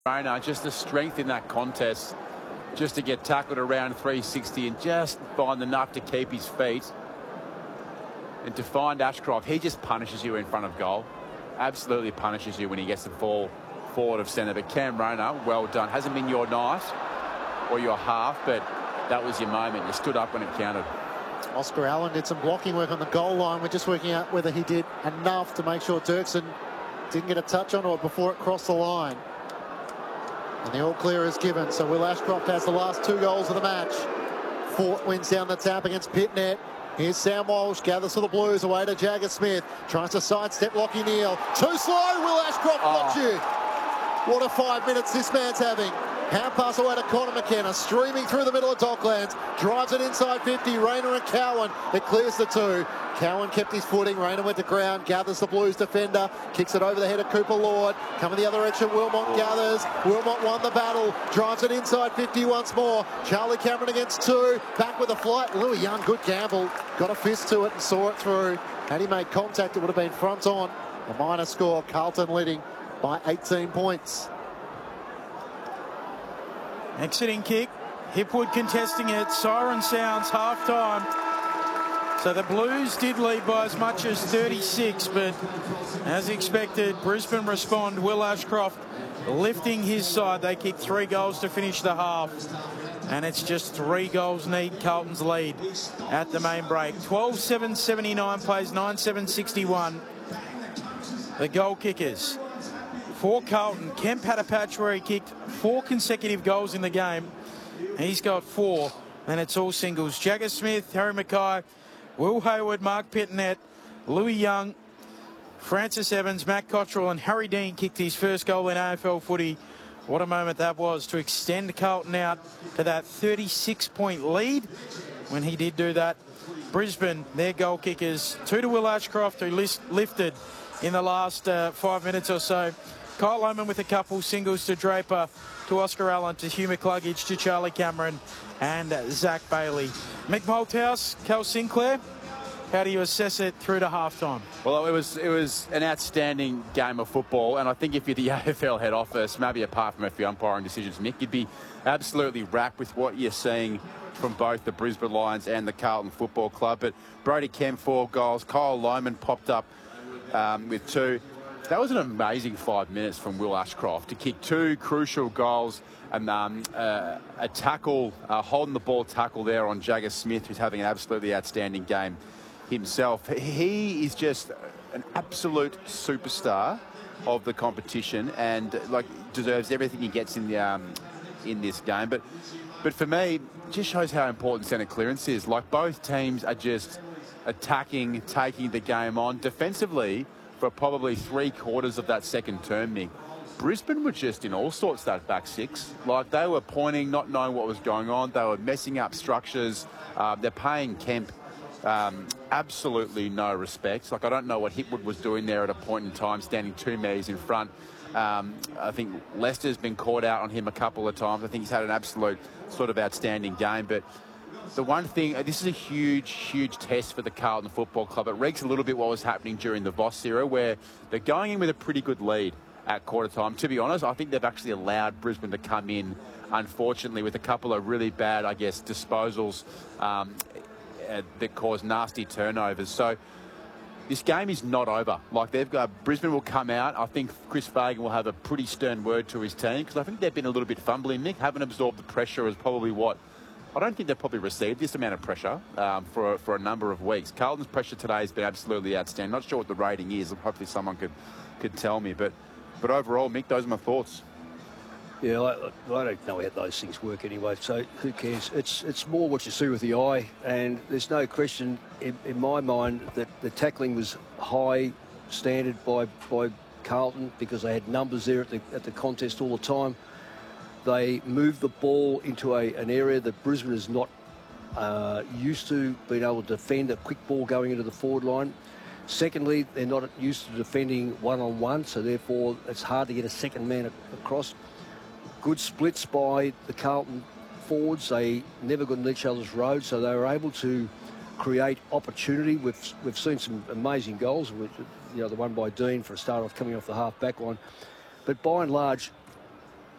Rayner, just the strength in that contest, just to get tackled around 360 and just find the nut to keep his feet. And to find Ashcroft, he just punishes you in front of goal. Absolutely punishes you when he gets the ball forward of centre. But Cam Rayner, well done. Hasn't been your night or your half, but that was your moment. You stood up when it counted. Oscar Allen did some blocking work on the goal line. We're just working out whether he did enough to make sure Dirksen didn't get a touch on it before it crossed the line. And the all clear is given. So Will Ashcroft has the last 2 goals of the match. Fort wins down the tap against Pitnet. Here's Sam Walsh, gathers for the Blues, away to Jagger Smith. Tries to sidestep Lachie Neale. Too slow, Will Ashcroft blocks you. What a 5 minutes this man's having. Hand pass away to Connor McKenna, streaming through the middle of Docklands. Drives it inside 50, Rayner and Cowan. It clears the 2. Cowan kept his footing, Rayner went to ground, gathers the Blues defender, kicks it over the head of Cooper Lord. Coming the other direction, Wilmot gathers. Wilmot won the battle, drives it inside 50 once more. Charlie Cameron against 2, back with a flight. Louis Young, good gamble, got a fist to it and saw it through. Had he made contact, it would have been front on. A minor score, Carlton leading by 18 points. Exiting kick, Hipwood contesting it, siren sounds, half-time. So the Blues did lead by as much as 36, but as expected, Brisbane respond. Will Ashcroft lifting his side. They kicked 3 goals to finish the half. And it's just 3 goals need Carlton's lead at the main break. 12-7-79 plays 9-7-61. The goal kickers. For Carlton, Kemp had a patch where he kicked 4 consecutive goals in the game. He's got 4, and it's all singles. Jagger Smith, Harry Mackay, Will Hayward, Mark Pitnet, Louis Young, Francis Evans, Matt Cottrell, and Harry Dean kicked his first goal in AFL footy. What a moment that was to extend Carlton out to that 36-point lead. When he did do that, Brisbane, their goal kickers, 2 to Will Ashcroft, who lifted in the last 5 minutes or so. Kyle Lohmann with a couple singles to Draper, to Oscar Allen, to Hugh McCluggage, to Charlie Cameron and Zach Bailey. Mick Malthouse, Cal Sinclair, how do you assess it through to halftime? Well, it was an outstanding game of football, and I think if you're the AFL head office, maybe apart from a few umpiring decisions, Mick, you'd be absolutely wrapped with what you're seeing from both the Brisbane Lions and the Carlton Football Club. But Brody Kemp, 4 goals. Kyle Lohmann popped up with 2. That was an amazing 5 minutes from Will Ashcroft to kick 2 crucial goals and a tackle, holding the ball tackle there on Jagger Smith, who's having an absolutely outstanding game himself. He is just an absolute superstar of the competition and deserves everything he gets in this game. But for me, it just shows how important centre clearance is. Both teams are just attacking, taking the game on defensively. For probably 3/4 of that second term, Nick, Brisbane were just in all sorts that back 6. They were pointing, not knowing what was going on. They were messing up structures. They're paying Kemp absolutely no respect. I don't know what Hipwood was doing there at a point in time, standing 2 metres in front. I think Lester's been caught out on him a couple of times. I think he's had an absolute sort of outstanding game, but the one thing, this is a huge, huge test for the Carlton Football Club. It reeks a little bit what was happening during the Voss era, where they're going in with a pretty good lead at quarter time. To be honest, I think they've actually allowed Brisbane to come in, unfortunately, with a couple of really bad, disposals that caused nasty turnovers. So this game is not over. Brisbane will come out. I think Chris Fagan will have a pretty stern word to his team, because I think they've been a little bit fumbling, Nick. Haven't absorbed the pressure as probably what I don't think they've probably received this amount of pressure for a number of weeks. Carlton's pressure today has been absolutely outstanding. Not sure what the rating is. Hopefully someone could tell me. But overall, Mick, those are my thoughts. Yeah, I don't know how those things work anyway, so who cares? It's more what you see with the eye, and there's no question in my mind that the tackling was high standard by Carlton, because they had numbers there at the contest all the time. They moved the ball into an area that Brisbane is not used to being able to defend a quick ball going into the forward line. Secondly, they're not used to defending one-on-one, so therefore it's hard to get a second man across. Good splits by the Carlton forwards. They never got in each other's road, so they were able to create opportunity. We've seen some amazing goals, the one by Dean for a start off coming off the half-back line. But by and large,